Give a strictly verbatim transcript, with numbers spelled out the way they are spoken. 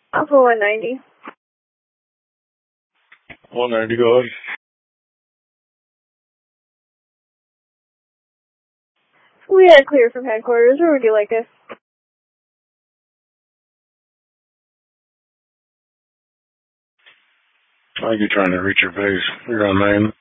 Alpha one ninety. one ninety, go ahead. We had clear from headquarters. Where would you like us? I think you're trying to reach your base. You're on main.